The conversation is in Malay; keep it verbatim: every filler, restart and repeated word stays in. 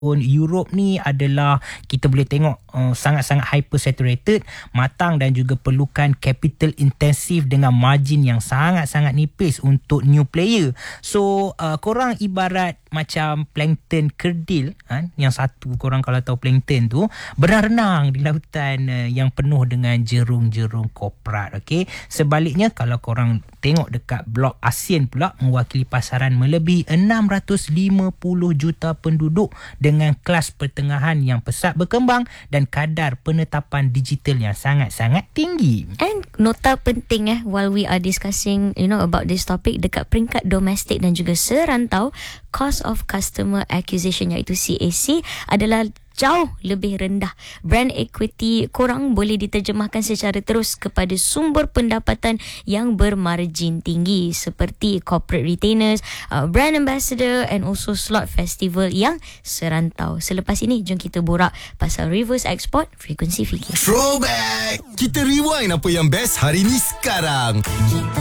Europe ni adalah kita boleh tengok uh, sangat-sangat hyper saturated, matang dan juga perlukan capital intensif dengan margin yang sangat-sangat nipis untuk new player. So uh, korang ibarat macam plankton kerdil, kan? Yang satu korang kalau tahu plankton tu berenang di lautan uh, yang penuh dengan jerung-jerung korporat. Okay? Sebaliknya kalau korang tengok dekat blok ASEAN pula, mewakili pasaran melebihi enam ratus lima puluh juta penduduk dengan kelas pertengahan yang pesat berkembang dan kadar penetapan digital yang sangat-sangat tinggi. And nota penting eh while we are discussing you know about this topic, dekat peringkat domestik dan juga serantau, cost of customer acquisition iaitu C A C adalah jauh lebih rendah. Brand equity korang boleh diterjemahkan secara terus kepada sumber pendapatan yang bermargin tinggi seperti corporate retainers, uh, brand ambassador and also slot festival yang serantau. Selepas ini jom kita borak pasal reverse export frekuensi fikir. Throwback. Kita rewind apa yang best hari ni sekarang. Kita